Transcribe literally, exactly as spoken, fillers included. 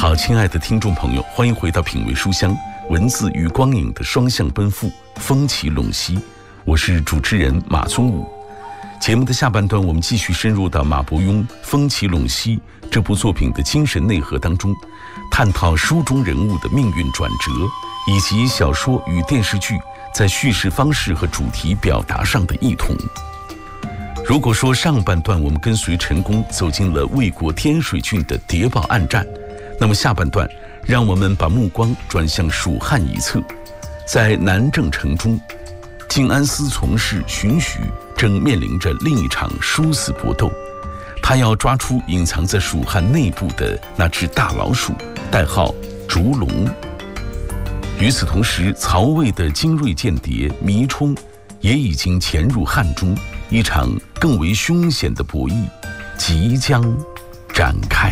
好，亲爱的听众朋友，欢迎回到品味书香，文字与光影的双向奔赴，风起陇西。我是主持人马宗武。节目的下半段，我们继续深入到马伯庸《风起陇西》这部作品的精神内核当中，探讨书中人物的命运转折，以及小说与电视剧在叙事方式和主题表达上的异同。如果说上半段我们跟随陈宫走进了魏国天水郡的谍报暗战，那么下半段让我们把目光转向蜀汉一侧。在南郑城中，晋安司从事荀彧正面临着另一场殊死搏斗，他要抓出隐藏在蜀汉内部的那只大老鼠，代号烛龙。与此同时，曹魏的精锐间谍糜冲也已经潜入汉中，一场更为凶险的博弈即将展开。